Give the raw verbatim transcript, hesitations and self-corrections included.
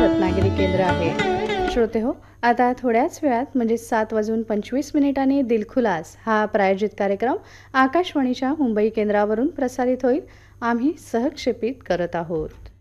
रत्नागिरी केंद्र आहे। श्रोते हो, आता थोड्याच वेळात म्हणजे सात वाजून पंचवीस मिनिटांनी दिलखुलास हा प्रायोजित कार्यक्रम आकाशवाणीच्या मुंबई केंद्रावरून प्रसारित होईल। आम्ही सहक्षेपित करत आहोत।